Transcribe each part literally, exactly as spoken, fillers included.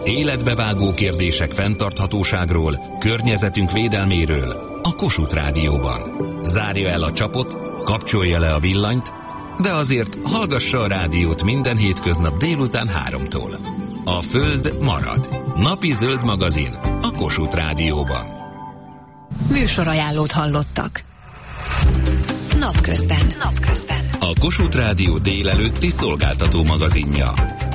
Életbevágó kérdések fenntarthatóságról, környezetünk védelméről a Kossuth Rádióban. Zárja el a csapot, kapcsolja le a villanyt, de azért hallgassa a rádiót minden hétköznap délután háromtól. A Föld marad. Napi zöld magazin a Kossuth Rádióban. Műsorajánlót hallottak. Napközben. Napközben. A Kossuth Rádió délelőtti szolgáltató magazinja.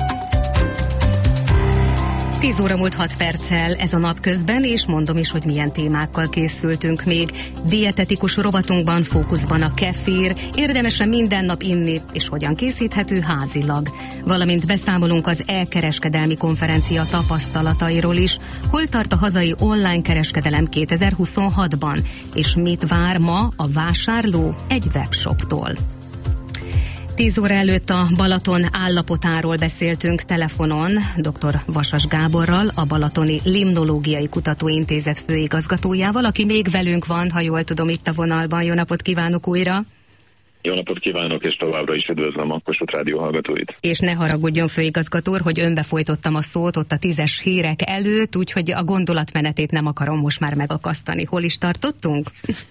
tíz óra múlt hat perccel ez a Napközben, és mondom is, hogy milyen témákkal készültünk még. Dietetikus rovatunkban fókuszban a kefir, érdemes-e minden nap inni, és hogyan készíthető házilag. Valamint beszámolunk az e-kereskedelmi konferencia tapasztalatairól is. Hol tart a hazai online kereskedelem kétezer-huszonhatban, és mit vár ma a vásárló egy webshoptól. tíz óra előtt a Balaton állapotáról beszéltünk telefonon dr. Vasas Gáborral, a Balatoni Limnológiai Kutatóintézet főigazgatójával, aki még velünk van, ha jól tudom, itt a vonalban. Jó napot kívánok újra! Jó napot kívánok, és továbbra is üdvözlöm a Kossuth Rádió hallgatóit. És ne haragudjon, főigazgató úr, hogy önbe folytottam a szót ott a tízes hírek előtt, úgyhogy a gondolatmenetét nem akarom most már megakasztani. Hol is tartottunk?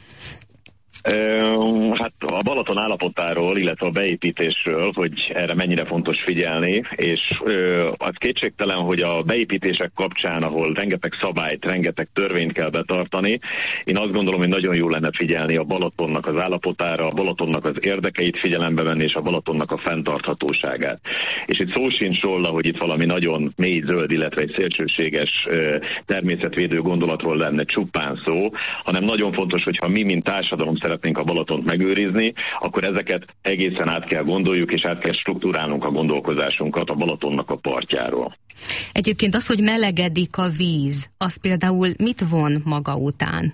Hát a Balaton állapotáról, illetve a beépítésről, hogy erre mennyire fontos figyelni, és az kétségtelen, hogy a beépítések kapcsán, ahol rengeteg szabályt, rengeteg törvényt kell betartani, én azt gondolom, hogy nagyon jó lenne figyelni a Balatonnak az állapotára, a Balatonnak az érdekeit figyelembe venni, és a Balatonnak a fenntarthatóságát. És itt szó sincs róla, hogy itt valami nagyon mély zöld, illetve egy szélsőséges természetvédő gondolatról lenne csupán szó, hanem nagyon fontos, hogyha mi, mint társadalom szeretnénk a Balatont megőrizni, akkor ezeket egészen át kell gondoljuk, és át kell struktúrálnunk a gondolkozásunkat a Balatonnak a partjáról. Egyébként az, hogy melegedik a víz, az például mit von maga után?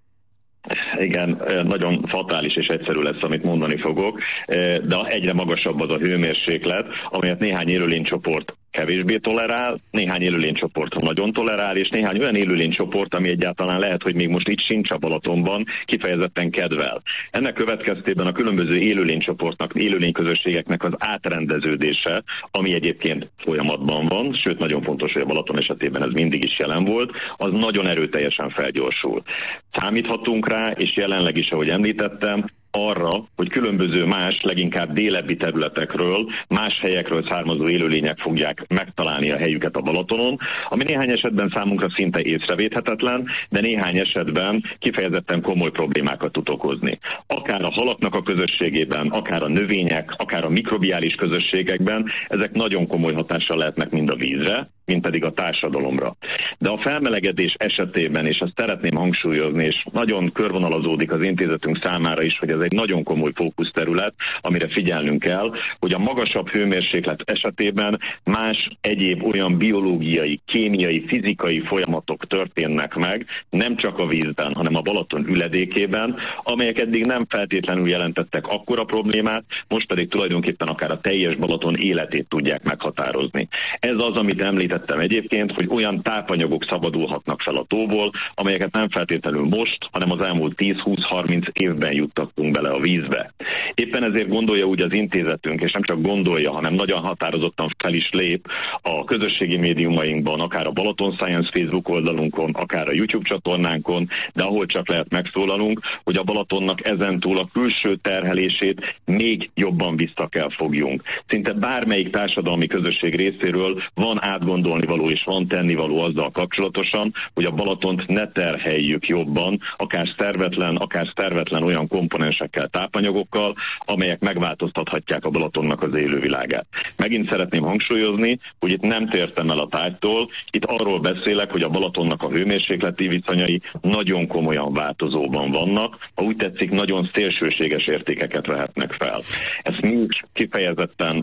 Igen, nagyon fatális és egyszerű lesz, amit mondani fogok, de egyre magasabb az a hőmérséklet, amelyet néhány élőlénycsoport kevésbé tolerál, néhány élőlénycsoport nagyon tolerál, és néhány olyan élőlénycsoport, ami egyáltalán lehet, hogy még most itt sincs a Balatonban, kifejezetten kedvel. Ennek következtében a különböző élőlénycsoportnak, élőlényközösségeknek az átrendeződése, ami egyébként folyamatban van, sőt nagyon fontos, hogy a Balaton esetében ez mindig is jelen volt, az nagyon erőteljesen felgyorsul. Számíthatunk rá, és jelenleg is, ahogy említettem, arra, hogy különböző más, leginkább délebbi területekről, más helyekről származó élőlények fogják megtalálni a helyüket a Balatonon, ami néhány esetben számunkra szinte észrevéthetetlen, de néhány esetben kifejezetten komoly problémákat tud okozni. Akár a halaknak a közösségében, akár a növények, akár a mikrobiális közösségekben, ezek nagyon komoly hatással lehetnek mind a vízre, mint pedig a társadalomra. De a felmelegedés esetében, és azt szeretném hangsúlyozni, és nagyon körvonalazódik az intézetünk számára is, hogy ez egy nagyon komoly fókuszterület, amire figyelnünk kell, hogy a magasabb hőmérséklet esetében más egyéb olyan biológiai, kémiai, fizikai folyamatok történnek meg, nem csak a vízben, hanem a Balaton üledékében, amelyek eddig nem feltétlenül jelentettek akkora problémát, most pedig tulajdonképpen akár a teljes Balaton életét tudják meghatározni. Ez az, amit említettem egyébként, hogy olyan tápanyagok szabadulhatnak fel a tóból, amelyeket nem feltétlenül most, hanem az elmúlt tíz-húsz-harminc évben juttattunk bele a vízbe. Éppen ezért gondolja úgy az intézetünk, és nem csak gondolja, hanem nagyon határozottan fel is lép a közösségi médiumainkban, akár a Balaton Science Facebook oldalunkon, akár a YouTube csatornánkon, de ahol csak lehet megszólalunk, hogy a Balatonnak ezentúl a külső terhelését még jobban vissza kell fogjunk. Szinte bármelyik társadalmi közösség részéről van átgondolni való és van tennivaló azzal kapcsolatosan, hogy a Balatont ne terheljük jobban, akár szervetlen, akár szervetlen olyan komponensekkel, tápanyagokkal, amelyek megváltoztathatják a Balatonnak az élővilágát. Megint szeretném hangsúlyozni, hogy itt nem tértem el a tárgytól, itt arról beszélek, hogy a Balatonnak a hőmérsékleti viszonyai nagyon komolyan változóban vannak, ha úgy tetszik, nagyon szélsőséges értékeket vehetnek fel. Ezt mi kifejezetten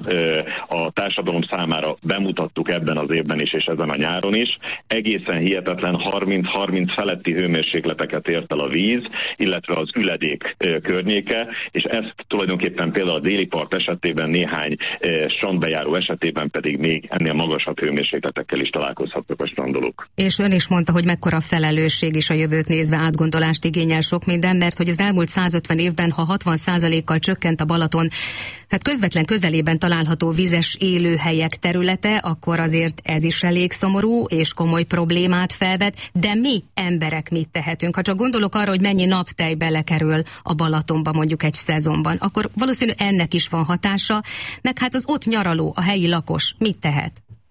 a társadalom számára bemutattuk ebben az évben is, és ezen a nyáron is. Egészen hihetetlen harminc-harminc feletti hőmérsékleteket ért el a víz, illetve az üledék környéke, és ezt tulajdonképpen például a déli part esetében, néhány strandbejáró esetében pedig még ennél magasabb hőmérsékletekkel is találkozhatnak a strandolók. És ön is mondta, hogy mekkora felelősség is a jövőt nézve átgondolást igényel sok minden, mert hogy az elmúlt százötven évben, ha hatvan százalékkal csökkent a Balaton hát közvetlen közelében található vizes élőhelyek területe, akkor azért ez ez is elég szomorú és komoly problémát felvet, de mi emberek mit tehetünk? Ha csak gondolok arra, hogy mennyi naptej belekerül a Balatonba mondjuk egy szezonban, akkor valószínű ennek is van hatása, meg hát az ott nyaraló, a helyi lakos mit tehet?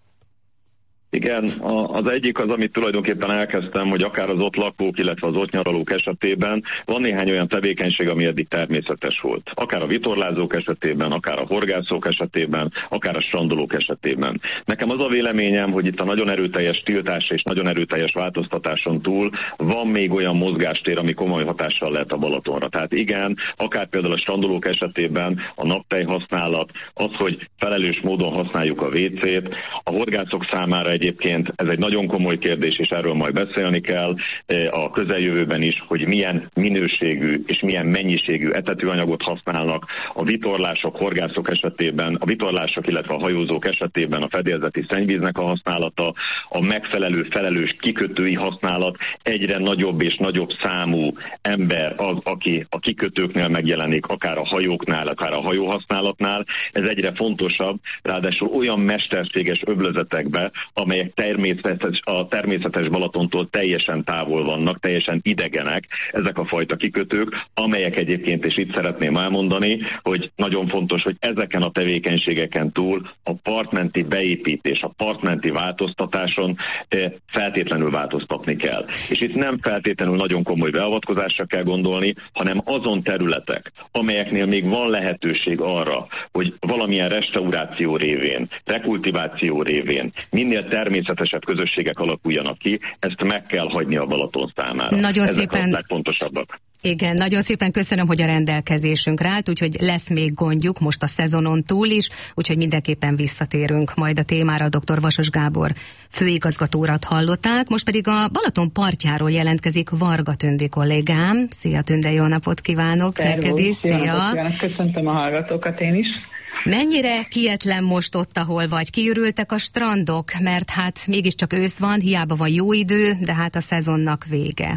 Igen, az egyik az, amit tulajdonképpen elkezdtem, hogy akár az ott lakók, illetve az ott nyaralók esetében van néhány olyan tevékenység, ami eddig természetes volt. Akár a vitorlázók esetében, akár a horgászók esetében, akár a strandolók esetében. Nekem az a véleményem, hogy itt a nagyon erőteljes tiltás és nagyon erőteljes változtatáson túl van még olyan mozgástér, ami komoly hatással lehet a Balatonra. Tehát igen, akár például a strandolók esetében a naptej használat, az, hogy felelős módon használjuk a vécét, a horgászok számára egy Egyébként ez egy nagyon komoly kérdés, és erről majd beszélni kell a közeljövőben is, hogy milyen minőségű és milyen mennyiségű etetőanyagot használnak a vitorlások, horgászok esetében, a vitorlások, illetve a hajózók esetében a fedélzeti szennyvíznek a használata, a megfelelő felelős kikötői használat, egyre nagyobb és nagyobb számú ember az, aki a kikötőknél megjelenik, akár a hajóknál, akár a hajóhasználatnál. Ez egyre fontosabb, ráadásul olyan mesterséges öblözetekbe, amelyek természetes, a természetes Balatontól teljesen távol vannak, teljesen idegenek ezek a fajta kikötők, amelyek egyébként, és itt szeretném elmondani, hogy nagyon fontos, hogy ezeken a tevékenységeken túl a partmenti beépítés, a partmenti változtatáson feltétlenül változtatni kell. És itt nem feltétlenül nagyon komoly beavatkozásra kell gondolni, hanem azon területek, amelyeknél még van lehetőség arra, hogy valamilyen restauráció révén, rekultiváció révén minél természetesebb közösségek alakuljanak ki, ezt meg kell hagyni a Balaton számára. Nagyon Ezek szépen... a legfontosabbak. Igen, nagyon szépen köszönöm, hogy a rendelkezésünkre állt, úgyhogy lesz még gondjuk most a szezonon túl is, úgyhogy mindenképpen visszatérünk majd a témára. Dr. Vasas Gábor főigazgatórat hallották, most pedig a Balaton partjáról jelentkezik Varga Tündi kollégám. Szia Tünde, jó napot kívánok! Szervusz, neked is, szia! Köszöntöm a hallgatókat én is. Mennyire kietlen most ott, ahol vagy? Kiürültek a strandok, mert hát mégiscsak ősz van, hiába van jó idő, de hát a szezonnak vége.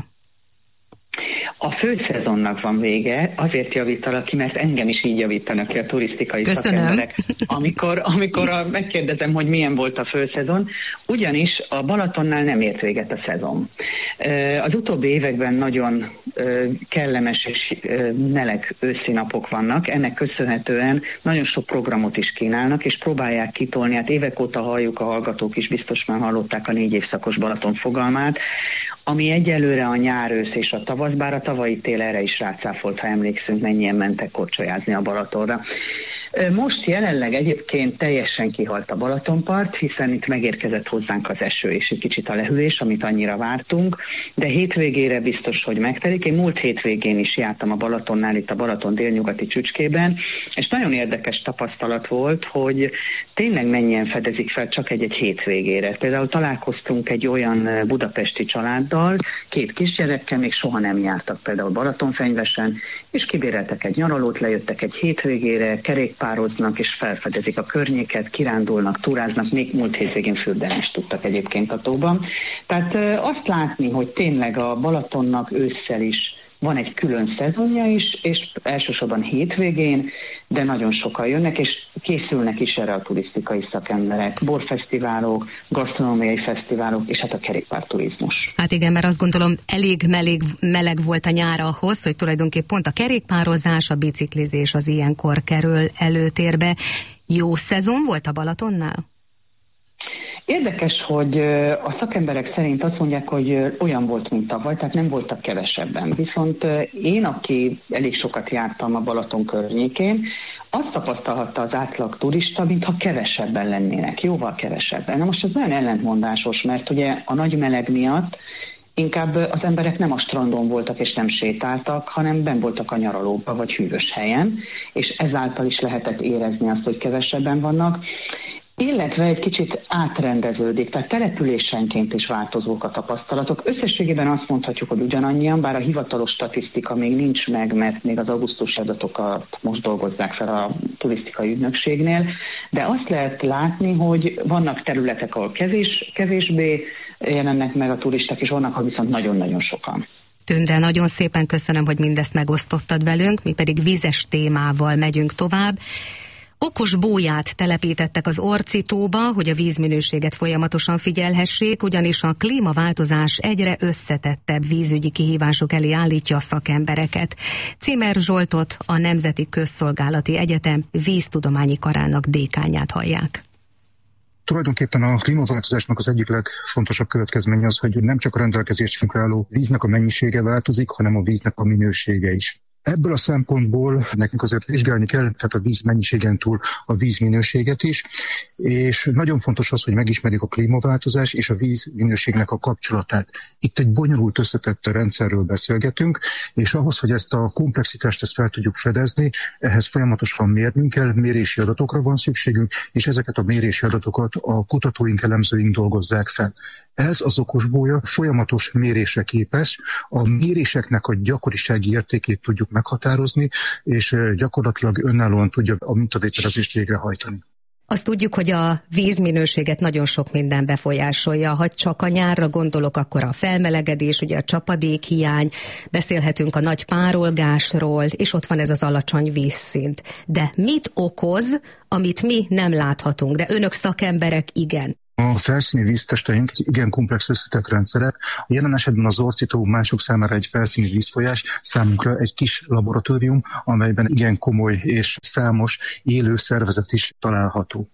A főszezonnak van vége, azért javítalak ki, mert engem is így javítanak ki a turisztikai Köszönöm. szakemberek. Amikor, amikor a, megkérdezem, hogy milyen volt a főszezon, ugyanis a Balatonnál nem ért véget a szezon. Az utóbbi években nagyon kellemes és meleg őszi napok vannak, ennek köszönhetően nagyon sok programot is kínálnak, és próbálják kitolni, hát évek óta halljuk, a hallgatók is biztos már hallották a négy évszakos Balaton fogalmát, ami egyelőre a nyár, ősz és a tavasz, bár a tavalyi tél erre is rácáfolt, ha emlékszünk, mennyien mentek korcsolyázni a Balatonra. Most jelenleg egyébként teljesen kihalt a Balatonpart, hiszen itt megérkezett hozzánk az eső és egy kicsit a lehűlés, amit annyira vártunk, de hétvégére biztos, hogy megtelik. Én múlt hétvégén is jártam a Balatonnál, itt a Balaton délnyugati csücskében, és nagyon érdekes tapasztalat volt, hogy tényleg mennyien fedezik fel csak egy-egy hétvégére. Például találkoztunk egy olyan budapesti családdal, két kisgyerekkel, még soha nem jártak például Balatonfenyvesen, és kibéreltek egy nyaralót, lejöttek egy hétvégére, kerékpároznak és felfedezik a környéket, kirándulnak, túráznak, még múlt hétvégén fürdeni is tudtak egyébként a tóban. Tehát azt látni, hogy tényleg a Balatonnak ősszel is van egy külön szezonja is, és elsősorban hétvégén, de nagyon sokan jönnek, és készülnek is erre a turisztikai szakemberek, borfesztiválok, gasztronómiai fesztiválok, és hát a kerékpárturizmus. Hát igen, mert azt gondolom, elég meleg, meleg volt a nyár ahhoz, hogy tulajdonképpen pont a kerékpározás, a biciklizés az ilyenkor kerül előtérbe. Jó szezon volt a Balatonnál? Érdekes, hogy a szakemberek szerint azt mondják, hogy olyan volt, mint tavaly, tehát nem voltak kevesebben. Viszont én, aki elég sokat jártam a Balaton környékén, azt tapasztalhatta az átlag turista, mintha kevesebben lennének, jóval kevesebben. Na most ez nagyon ellentmondásos, mert ugye a nagy meleg miatt inkább az emberek nem a strandon voltak és nem sétáltak, hanem benn voltak a nyaralóban vagy hűvös helyen, és ezáltal is lehetett érezni azt, hogy kevesebben vannak. Illetve egy kicsit átrendeződik, tehát településenként is változók a tapasztalatok. Összességében azt mondhatjuk, hogy ugyanannyian, bár a hivatalos statisztika még nincs meg, mert még az augusztusi adatokat most dolgozzák fel a turisztikai ügynökségnél, de azt lehet látni, hogy vannak területek, ahol kevés, kevésbé jelennek meg a turisták, és vannak, ahol viszont nagyon-nagyon sokan. Tünde, nagyon szépen köszönöm, hogy mindezt megosztottad velünk, mi pedig vízes témával megyünk tovább. Okos bóját telepítettek az Orcitóba, hogy a vízminőséget folyamatosan figyelhessék, ugyanis a klímaváltozás egyre összetettebb vízügyi kihívások elé állítja a szakembereket. Címer Zsoltot, a Nemzeti Közszolgálati Egyetem víztudományi karának dékánját hallják. Tulajdonképpen a klímaváltozásnak az egyik legfontosabb következménye az, hogy nem csak a rendelkezésünkre álló víznek a mennyisége változik, hanem a víznek a minősége is. Ebből a szempontból nekünk azért vizsgálni kell, tehát a víz mennyiségen túl a víz minőséget is, és nagyon fontos az, hogy megismerjük a klímaváltozás és a víz minőségnek a kapcsolatát. Itt egy bonyolult összetett rendszerről beszélgetünk, és ahhoz, hogy ezt a komplexitást ezt fel tudjuk fedezni, ehhez folyamatosan mérnünk kell, mérési adatokra van szükségünk, és ezeket a mérési adatokat a kutatóink, elemzőink dolgozzák fel. Ez az okosbója folyamatos mérésre képes, a méréseknek a gyakorisági értékét tudjuk meghatározni, és gyakorlatilag önállóan tudja a mintavételezést végrehajtani. Azt tudjuk, hogy a vízminőséget nagyon sok minden befolyásolja. Ha csak a nyárra gondolok, akkor a felmelegedés, ugye a csapadékhiány, beszélhetünk a nagy párolgásról, és ott van ez az alacsony vízszint. De mit okoz, amit mi nem láthatunk, de önök szakemberek igen? A felszíni víztesteink igen komplex összetett rendszerek. A jelen esetben az Orcitó mások számára egy felszíni vízfolyás, számunkra egy kis laboratórium, amelyben igen komoly és számos élő szervezet is található.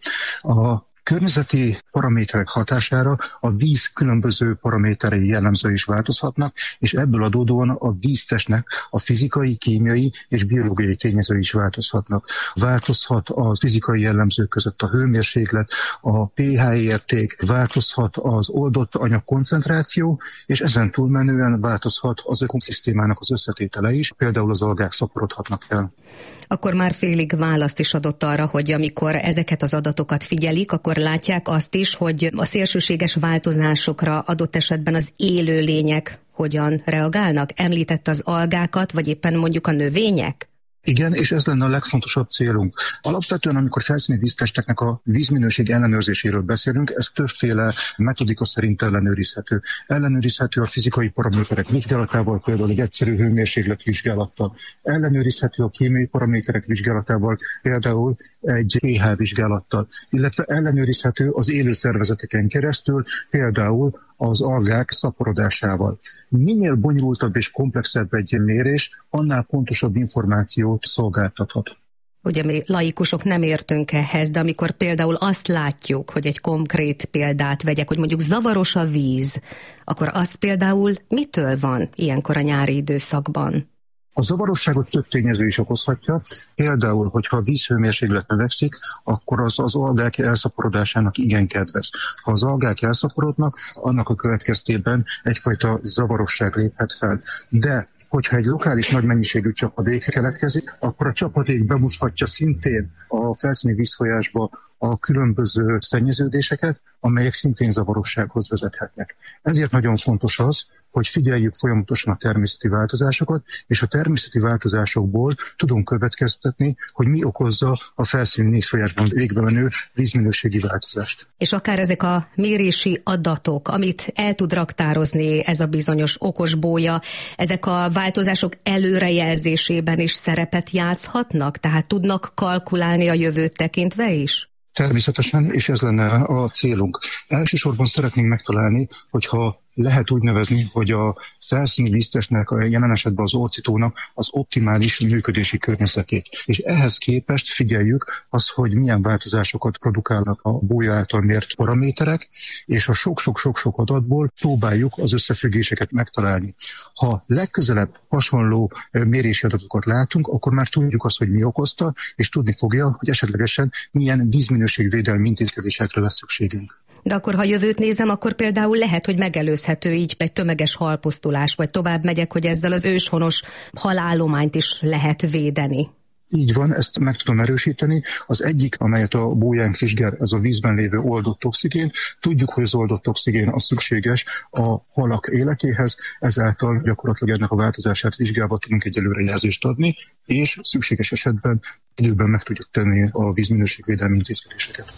A környezeti paraméterek hatására a víz különböző paraméterei jellemzői is változhatnak, és ebből adódóan a víztestnek a fizikai, kémiai és biológiai tényezői is változhatnak. Változhat az fizikai jellemzők között a hőmérséklet, a pH érték, változhat az oldott anyag koncentráció, és ezen túlmenően változhat az ökoszisztémának az összetétele is, például az algák szaporodhatnak el. Akkor már félig választ is adott arra, hogy amikor ezeket az adatokat figyelik, akkor látják azt is, hogy a szélsőséges változásokra adott esetben az élőlények hogyan reagálnak? Említett az algákat, vagy éppen mondjuk a növények? Igen, és ez lenne a legfontosabb célunk. Alapvetően, amikor felszíni víztesteknek a vízminőség ellenőrzéséről beszélünk, ez többféle metodika szerint ellenőrizhető. Ellenőrizhető a fizikai paraméterek vizsgálatával, például egy egyszerű hőmérséklet vizsgálattal. Ellenőrizhető a kémiai paraméterek vizsgálatával, például egy pH vizsgálattal. Illetve ellenőrizhető az élő szervezeteken keresztül, például az algák szaporodásával. Minél bonyolultabb és komplexebb egy mérés, annál pontosabb információt szolgáltathat. Ugye mi laikusok nem értünk ehhez, de amikor például azt látjuk, hogy egy konkrét példát vegyek, hogy mondjuk zavaros a víz, akkor azt például mitől van ilyenkor a nyári időszakban? A zavarosságot több tényező is okozhatja. Például, hogyha a vízhőmérséklet növekszik, akkor az az algák elszaporodásának igen kedvez. Ha az algák elszaporodnak, annak a következtében egyfajta zavarosság léphet fel. De hogyha egy lokális nagy mennyiségű csapadék keletkezik, akkor a csapadék bemoshatja szintén a felszíni vízfolyásba a különböző szennyeződéseket, amelyek szintén zavarossághoz vezethetnek. Ezért nagyon fontos az, hogy figyeljük folyamatosan a természeti változásokat, és a természeti változásokból tudunk következtetni, hogy mi okozza a felszíni vízfolyásban végbe menő vízminőségi változást. És akár ezek a mérési adatok, amit el tud raktározni ez a bizonyos okosbója, ezek a változások előrejelzésében is szerepet játszhatnak? Tehát tudnak kalkulálni a jövőt tekintve is? Természetesen, és ez lenne a célunk. Elsősorban szeretnénk megtalálni, hogyha lehet úgy nevezni, hogy a felszíni víztestnek, a jelen esetben az Orcitónak az optimális működési környezetét. És ehhez képest figyeljük azt, hogy milyen változásokat produkálnak a bója által mért paraméterek, és a sok-sok-sok-sok adatból próbáljuk az összefüggéseket megtalálni. Ha legközelebb hasonló mérési adatokat látunk, akkor már tudjuk azt, hogy mi okozta, és tudni fogja, hogy esetlegesen milyen vízminőségvédelmi intézkedésekre lesz szükségünk. De akkor, ha jövőt nézem, akkor például lehet, hogy megelőzhető így egy tömeges halpusztulás, vagy tovább megyek, hogy ezzel az őshonos halállományt is lehet védeni. Így van, ezt meg tudom erősíteni. Az egyik, amelyet a bójánk vizsgál, ez a vízben lévő oldott oxigén. Tudjuk, hogy az oldott oxigén az szükséges a halak életéhez, ezáltal gyakorlatilag ennek a változását vizsgálva tudunk egy előrejelzést adni, és szükséges esetben időben meg tudjuk tenni a vízminőségvédelmi intézkedéseket.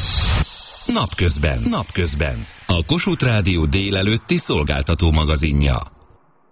Napközben. Napközben. A Kossuth Rádió délelőtti szolgáltató magazinja.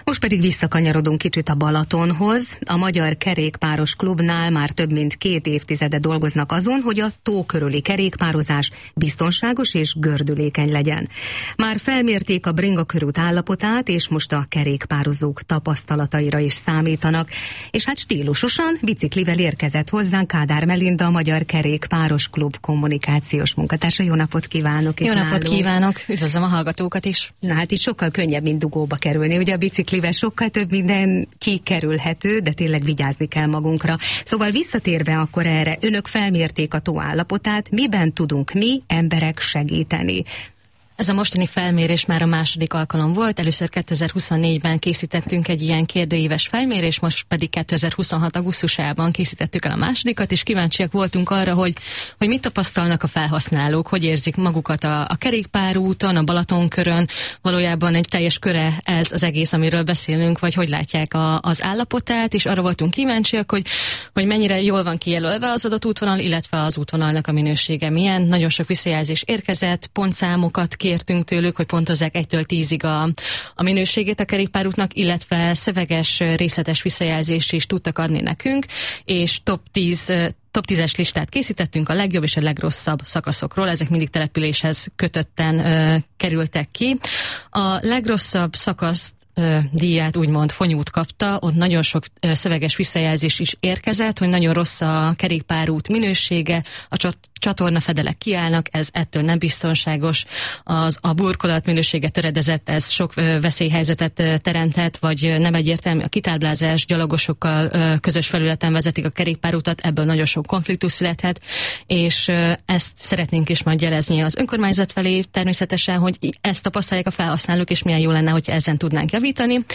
Most pedig visszakanyarodunk kicsit a Balatonhoz. A Magyar Kerékpáros Klubnál már több mint két évtizede dolgoznak azon, hogy a tó körüli kerékpározás biztonságos és gördülékeny legyen. Már felmérték a bringakörút állapotát, és most a kerékpározók tapasztalataira is számítanak. És hát stílusosan biciklivel érkezett hozzánk Kádár Melinda, a Magyar Kerékpáros Klub kommunikációs munkatársa. Jó napot kívánok! Jó napot nálunk. Kívánok! Üdvözlöm a hallgatókat is! Na hát itt sokkal könnyebb, mint dugóba kerülni. Ugye a biciklivel sokkal több minden kikerülhető, de tényleg vigyázni kell magunkra. Szóval visszatérve akkor erre, önök felmérték a tó állapotát, miben tudunk mi, emberek segíteni? Ez a mostani felmérés már a második alkalom volt, először kétezer-huszonnégyben készítettünk egy ilyen kérdőíves felmérés, most pedig kétezer-huszonhat augusztusában készítettük el a másodikat, és kíváncsiak voltunk arra, hogy, hogy mit tapasztalnak a felhasználók, hogy érzik magukat a, a kerékpárúton, a Balatonkörön, valójában egy teljes köre ez az egész, amiről beszélünk, vagy hogy látják a, az állapotát, és arra voltunk kíváncsiak, hogy, hogy mennyire jól van kijelölve az adott útvonal, illetve az útvonalnak a minősége milyen. Nagyon sok visszajelzés érkezett, pontszámokat kértünk tőlük, hogy pontozzák egytől tízig a, a minőségét a kerékpárútnak, illetve szöveges, részletes visszajelzést is tudtak adni nekünk, és top tíz top tízes listát készítettünk a legjobb és a legrosszabb szakaszokról, ezek mindig településhez kötötten ö, kerültek ki. A legrosszabb szakaszt Ö, díját úgymond Fonyút kapta, ott nagyon sok ö, szöveges visszajelzés is érkezett, hogy nagyon rossz a kerékpárút minősége, a csat- csatornafedelek kiállnak, ez ettől nem biztonságos, az, a burkolat minősége töredezett, ez sok ö, veszélyhelyzetet ö, teremthet, vagy ö, nem egyértelmű a kitáblázás, gyalogosokkal ö, közös felületen vezetik a kerékpárutat, ebből nagyon sok konfliktus születhet, és ö, ezt szeretnénk is majd jelezni az önkormányzat felé természetesen, hogy ezt tapasztalják a felhasználók, és milyen jó lenne, hogyha ezen tudnánk javítani.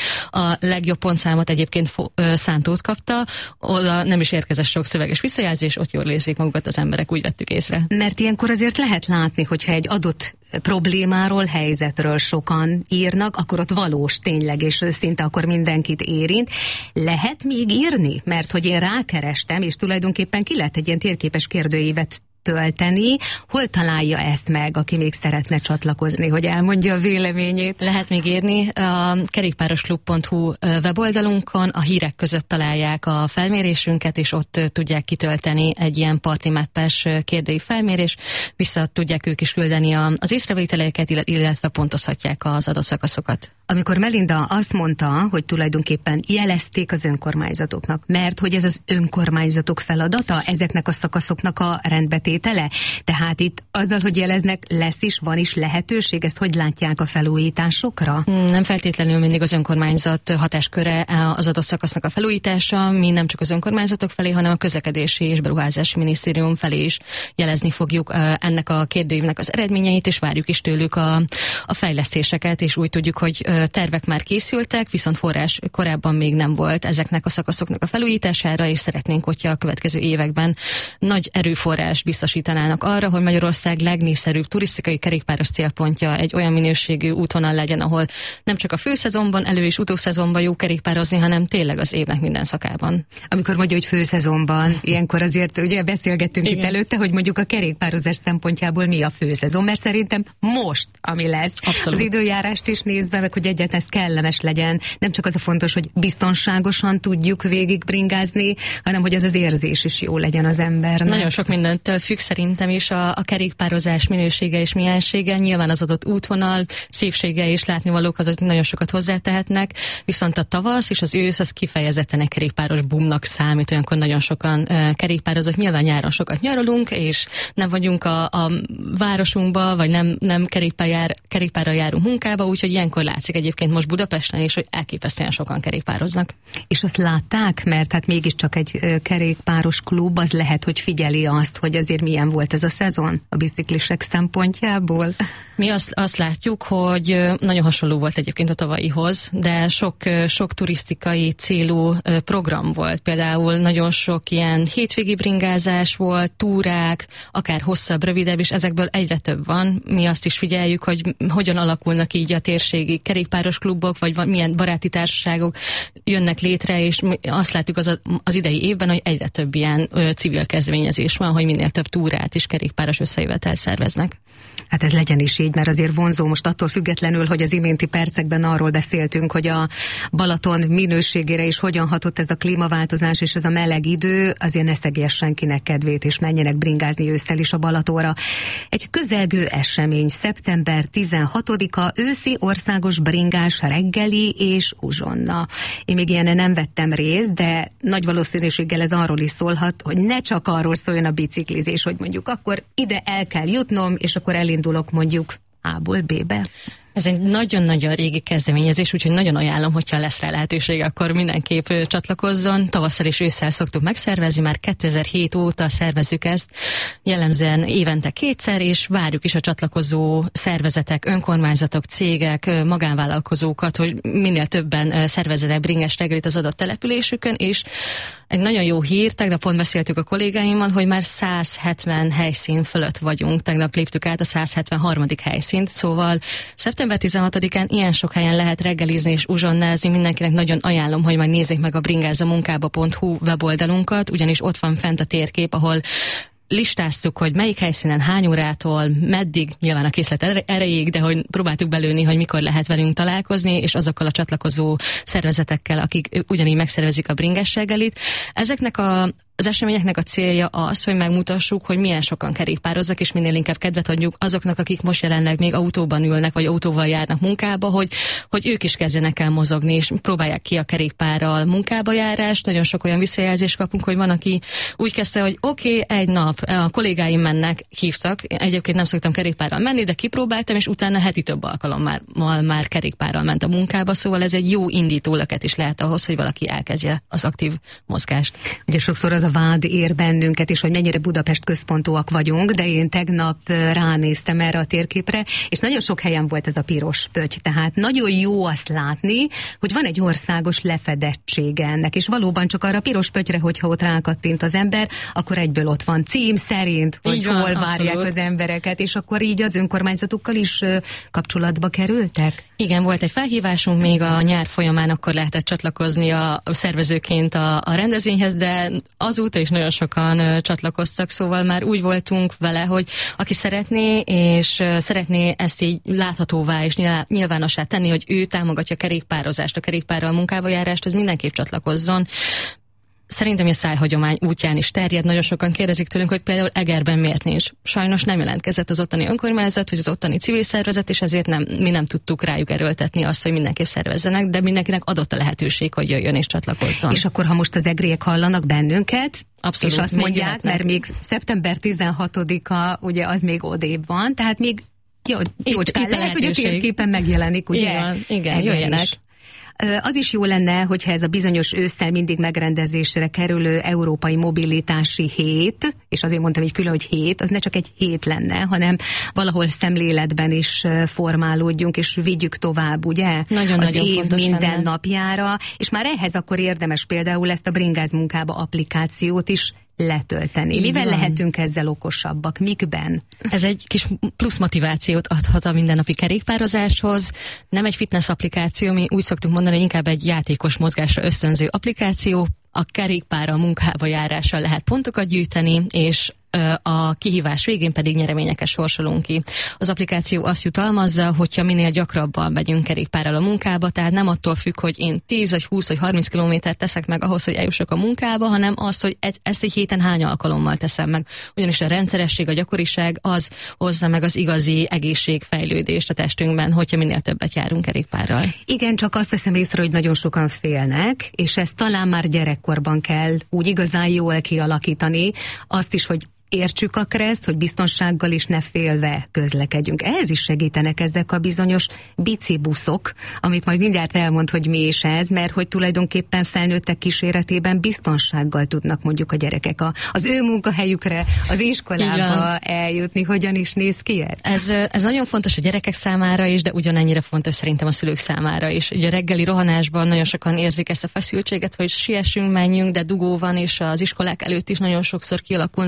A legjobb pontszámot egyébként Szántót kapta, oda nem is érkezett sok szöveges visszajelzés, ott jól érzik magukat az emberek, úgy vettük észre. Mert ilyenkor azért lehet látni, hogyha egy adott problémáról, helyzetről sokan írnak, akkor ott valós tényleg, és szinte akkor mindenkit érint. Lehet még írni? Mert hogy én rákerestem, és tulajdonképpen ki lehet egy ilyen térképes kérdőívet tölteni. Hol találja ezt meg, aki még szeretne csatlakozni, hogy elmondja a véleményét? Lehet még írni. A kerékpárosklub pont hu weboldalunkon a hírek között találják a felmérésünket, és ott tudják kitölteni egy ilyen party mappes kérdői felmérés. Vissza tudják ők is küldeni az észrevételeket, illetve pontozhatják az adott szakaszokat. Amikor Melinda azt mondta, hogy tulajdonképpen jelezték az önkormányzatoknak, mert hogy ez az önkormányzatok feladata, ezeknek a szakaszoknak a rendbetétele? Tehát itt azzal, hogy jeleznek, lesz is, van is lehetőség, ezt hogy látják a felújításokra? Nem feltétlenül mindig az önkormányzat hatásköre az adott szakasznak a felújítása, mi nem csak az önkormányzatok felé, hanem a közlekedési és beruházási minisztérium felé is jelezni fogjuk ennek a kérdőívnek az eredményeit, és várjuk is tőlük a, a fejlesztéseket, és úgy tudjuk, hogy tervek már készültek, viszont forrás korábban még nem volt ezeknek a szakaszoknak a felújítására, és szeretnénk, hogyha a következő években nagy erőforrás biztosítanának arra, hogy Magyarország legnépszerűbb turisztikai kerékpáros célpontja egy olyan minőségű útvonal legyen, ahol nem csak a főszezonban, elő- és utószezonban jó kerékpározni, hanem tényleg az évnek minden szakában. Amikor mondja, hogy főszezonban, ilyenkor azért ugye beszélgettünk Igen. itt előtte, hogy mondjuk a kerékpározás szempontjából mi a főszezon, mert szerintem most, ami lesz. Abszolút. Az időjárást is nézve, meg hogy egyáltalán ez kellemes legyen. Nem csak az a fontos, hogy biztonságosan tudjuk végigbringázni, hanem hogy az az érzés is jó legyen az embernek. Nagyon sok mindentől függ szerintem is a, a kerékpározás minősége és miensége. Nyilván az adott útvonal, szépsége és látnivalók azok nagyon sokat hozzátehetnek, viszont a tavasz és az ősz az kifejezetten egy kerékpáros boomnak számít, olyankor nagyon sokan uh, kerékpározok. Nyilván nyáron sokat nyaralunk, és nem vagyunk a, a városunkba, vagy nem, nem kerékpár, kerékpárral járunk munkába, úgyhogy ilyenkor látszik egyébként most Budapesten is, hogy elképesztően sokan kerékpároznak. És azt látták, mert hát mégiscsak egy kerékpáros klub, az lehet, hogy figyeli azt, hogy azért milyen volt ez a szezon a biciklisek szempontjából. Mi azt, azt látjuk, hogy nagyon hasonló volt egyébként a tavalyihoz, de sok, sok turisztikai célú program volt. Például nagyon sok ilyen hétvégi bringázás volt, túrák, akár hosszabb, rövidebb, és ezekből egyre több van. Mi azt is figyeljük, hogy hogyan alakulnak így a térségi kerékpározás kerékpáros klubok, vagy milyen baráti társaságok jönnek létre, és azt látjuk az, az idei évben, hogy egyre több ilyen ö, civil kezdeményezés van, hogy minél több túrát és kerékpáros összejövetel szerveznek. Hát ez legyen is így, mert azért vonzó most attól függetlenül, hogy az iménti percekben arról beszéltünk, hogy a Balaton minőségére is hogyan hatott ez a klímaváltozás és ez a meleg idő, azért ne szegje senkinek kedvét, és menjenek bringázni ősszel is a Balatonra. Egy közelgő esemény, szeptember tizenhatodika, őszi országos bringás reggeli és uzsonna. Én még ilyenen nem vettem részt, de nagy valószínűséggel ez arról is szólhat, hogy ne csak arról szóljon a biciklizés, hogy mondjuk akkor ide el kell jutnom, és akkor elindulok mondjuk A-ból B-be. Ez egy nagyon-nagyon régi kezdeményezés, úgyhogy nagyon ajánlom, hogyha lesz rá lehetőség, akkor mindenképp csatlakozzon. Tavasszal és ősszel szoktuk megszervezni, már kétezer-hét óta szervezzük ezt, jellemzően évente kétszer, és várjuk is a csatlakozó szervezetek, önkormányzatok, cégek, magánvállalkozókat, hogy minél többen szervezzenek bringes reggelit az adott településükön, és egy nagyon jó hír, tegnap pont beszéltük a kollégáimmal, hogy már száz hetven helyszín fölött vagyunk, tegnap léptük át a száz hetvenharmadik helyszínt, szóval szeptember tizenhatodikán ilyen sok helyen lehet reggelizni és uzsonnázni, mindenkinek nagyon ajánlom, hogy majd nézzék meg a bringázamunkába pont hu weboldalunkat, ugyanis ott van fent a térkép, ahol listáztuk, hogy melyik helyszínen hány órától, meddig, nyilván a készlet erejéig, de hogy próbáltuk belőni, hogy mikor lehet velünk találkozni, és azokkal a csatlakozó szervezetekkel, akik ugyanígy megszervezik a bringás reggelit. Ezeknek a Az eseményeknek a célja az, hogy megmutassuk, hogy milyen sokan kerékpároznak, és minél inkább kedvet adjuk azoknak, akik most jelenleg még autóban ülnek, vagy autóval járnak munkába, hogy, hogy ők is kezdjenek el mozogni, és próbálják ki a kerékpárral munkába járást. Nagyon sok olyan visszajelzést kapunk, hogy van, aki úgy kezdte, hogy oké, okay, egy nap a kollégáim mennek, hívtak, egyébként nem szoktam kerékpárral menni, de kipróbáltam, és utána heti több alkalommal már, már kerékpárral ment a munkába, szóval ez egy jó indítólöket is lehet ahhoz, hogy valaki elkezdje az aktív mozgást. Ugye sokszor az a vád ér bennünket is, hogy mennyire Budapest központúak vagyunk, de én tegnap ránéztem erre a térképre, és nagyon sok helyen volt ez a piros pötty, tehát nagyon jó azt látni, hogy van egy országos lefedettsége ennek, és valóban csak arra a piros pöttyre, hogyha ott rákattint az ember, akkor egyből ott van cím szerint, hogy van, hol várják abszolút az embereket, és akkor így az önkormányzatukkal is kapcsolatba kerültek? Igen, volt egy felhívásunk még a nyár folyamán, akkor lehetett csatlakozni a szervezőként a, a rendezvényhez, de azóta is nagyon sokan uh, csatlakoztak, szóval már úgy voltunk vele, hogy aki szeretné, és uh, szeretné ezt így láthatóvá és nyilvánossá tenni, hogy ő támogatja a kerékpározást, a kerékpárral munkába járást, ez mindenképp csatlakozzon. Szerintem a szájhagyomány útján is terjed. Nagyon sokan kérdezik tőlünk, hogy például Egerben miért nincs. Sajnos nem jelentkezett az ottani önkormányzat, vagy az ottani civil szervezet, és ezért nem, mi nem tudtuk rájuk erőltetni azt, hogy mindenképp szervezzenek, de mindenkinek adott a lehetőség, hogy jöjjön és csatlakozzon. És akkor, ha most az egriek hallanak bennünket, abszolút, és azt mondják, mert még szeptember tizenhatodika, ugye az még odébb van, tehát még jó, jócskán lehet, hogy a térképen megjelenik, ugye? Igen, igen, jöjjenek. Az is jó lenne, hogyha ez a bizonyos ősszel mindig megrendezésre kerülő európai mobilitási hét, és azért mondtam így külön, hogy hét, az ne csak egy hét lenne, hanem valahol szemléletben is formálódjunk, és vigyük tovább, ugye? Nagyon, az nagyon év minden lenne. napjára, és már ehhez akkor érdemes például ezt a Bringáz munkába applikációt is letölteni. Így Mivel van. Lehetünk ezzel okosabbak? Mikben? Ez egy kis plusz motivációt adhat a mindennapi kerékpározáshoz. Nem egy fitness applikáció, mi úgy szoktunk mondani, hogy inkább egy játékos mozgásra ösztönző applikáció. A kerékpárral munkába járással lehet pontokat gyűjteni, és a kihívás végén pedig nyereményeket sorsolunk ki. Az applikáció azt jutalmazza, hogyha minél gyakrabban megyünk kerékpárral a munkába, tehát nem attól függ, hogy én tíz, vagy húsz, vagy harminc kilométert teszek meg ahhoz, hogy eljussak a munkába, hanem az, hogy ezt egy héten hány alkalommal teszem meg. Ugyanis a rendszeresség, a gyakoriság az hozza meg az igazi egészségfejlődést a testünkben, hogyha minél többet járunk kerékpárral. Igen, csak azt veszem észre, hogy nagyon sokan félnek, és ezt talán már gyerekkorban kell úgy igazán jól kialakítani, azt is, hogy értsük a kreszt, hogy biztonsággal is ne félve közlekedjünk. Ehhez is segítenek ezek a bizonyos bicibuszok, amit majd mindjárt elmond, hogy mi is ez, mert hogy tulajdonképpen felnőttek kíséretében biztonsággal tudnak mondjuk a gyerekek a, az ő munkahelyükre, az iskolába eljutni. Hogyan is néz ki ez? ez? Ez nagyon fontos a gyerekek számára is, de ugyanennyire fontos szerintem a szülők számára is. Ugye a reggeli rohanásban nagyon sokan érzik ezt a feszültséget, hogy siessünk, menjünk, de dugó van, és az iskolák előtt is nagyon sokszor kialakulnak dugók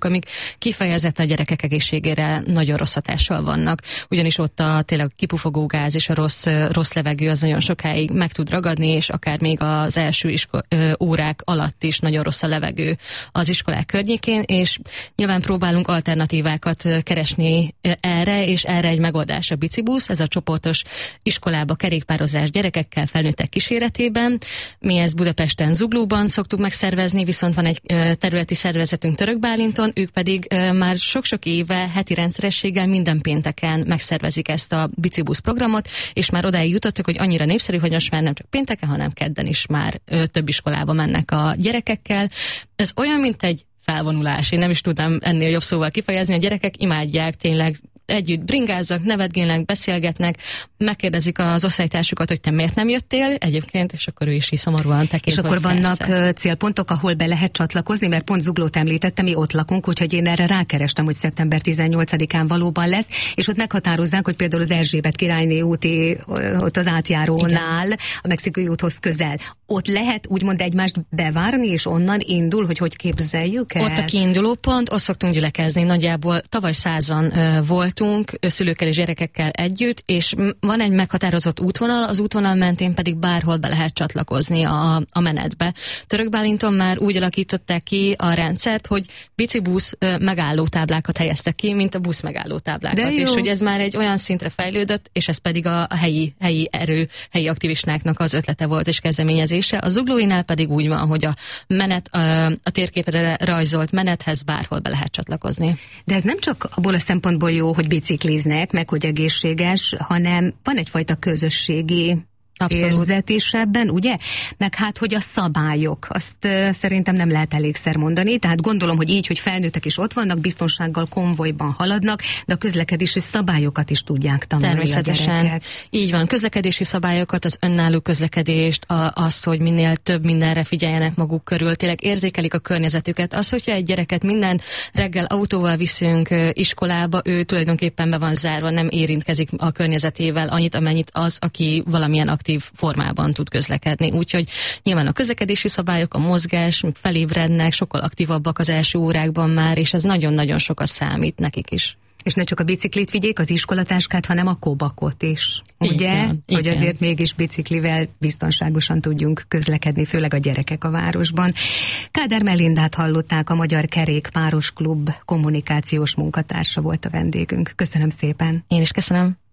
amik kifejezetten a gyerekek egészségére nagyon rossz hatással vannak. Ugyanis ott a tényleg kipufogó gáz és a rossz, rossz levegő az nagyon sokáig meg tud ragadni, és akár még az első isko- órák alatt is nagyon rossz a levegő az iskolák környékén, és nyilván próbálunk alternatívákat keresni erre, és erre egy megoldás a bicibusz, ez a csoportos iskolába kerékpározás gyerekekkel, felnőttek kíséretében. Mi ezt Budapesten, Zuglóban szoktuk megszervezni, viszont van egy területi szervezetünk Törökbálinton, ők pedig már sok-sok éve heti rendszerességgel minden pénteken megszervezik ezt a bicibusz programot, és már odáig jutottak, hogy annyira népszerű, hogy most már nem csak pénteken, hanem kedden is már több iskolába mennek a gyerekekkel. Ez olyan, mint egy felvonulás. Én nem is tudnám ennél jobb szóval kifejezni. A gyerekek imádják tényleg együtt bringáznak, nevetgélnek, beszélgetnek, megkérdezik az osztálytársukat, hogy te miért nem jöttél egyébként, és akkor ő is így szomorúan tekint. És akkor vannak persze célpontok, ahol be lehet csatlakozni, mert pont Zuglót említettem, mi ott lakunk, úgyhogy én erre rákerestem, hogy szeptember tizennyolcadikán valóban lesz, és ott meghatározzák, hogy például az Erzsébet királyné úti, ott az átjárónál, igen, a Mexikói úthoz közel. Ott lehet úgymond egymást bevárni, és onnan indul, hogy hogy képzeljük el? Ott a kiinduló pont, ott szoktunk gyülekezni. Nagyjából tavaly százan uh, voltunk, szülőkkel és gyerekekkel együtt, és van egy meghatározott útvonal, az útvonal mentén pedig bárhol be lehet csatlakozni a, a menetbe. Törökbálinton már úgy alakították ki a rendszert, hogy bicibusz uh, megállótáblákat helyeztek ki, mint a busz megállótáblákat. És hogy ez már egy olyan szintre fejlődött, és ez pedig a, a helyi, helyi erő, helyi aktivistáknak az ötlete volt és kezdeményezés. A zuglóinál pedig úgy van, hogy a menet, a, a térképre rajzolt menethez bárhol be lehet csatlakozni. De ez nem csak abból a szempontból jó, hogy bicikliznek, meg hogy egészséges, hanem van egyfajta közösségi abszolút érzet is ebben, ugye? Meg hát, hogy a szabályok, azt uh, szerintem nem lehet elégszer mondani, tehát gondolom, hogy így, hogy felnőttek is ott vannak, biztonsággal konvojban haladnak, de a közlekedési szabályokat is tudják tanulni. Természetesen. Így van, közlekedési szabályokat, az önálló közlekedést, a, azt, hogy minél több mindenre figyeljenek maguk körül, tényleg érzékelik a környezetüket. Az, hogyha egy gyereket minden reggel autóval viszünk iskolába, ő tulajdonképpen be van zárva, nem érintkezik a környezetével annyit, amennyit az, aki valamilyen aktív formában tud közlekedni. Úgyhogy nyilván a közlekedési szabályok, a mozgás, felébrednek, sokkal aktívabbak az első órákban már, és ez nagyon-nagyon sokat számít nekik is. És ne csak a biciklit vigyék, az iskolatáskát, hanem a kobakot is. Ugye? Igen, hogy igen. Azért mégis biciklivel biztonságosan tudjunk közlekedni, főleg a gyerekek a városban. Kádár Melindát hallották, a Magyar Kerékpáros Klub kommunikációs munkatársa volt a vendégünk. Köszönöm szépen. Én is köszönöm.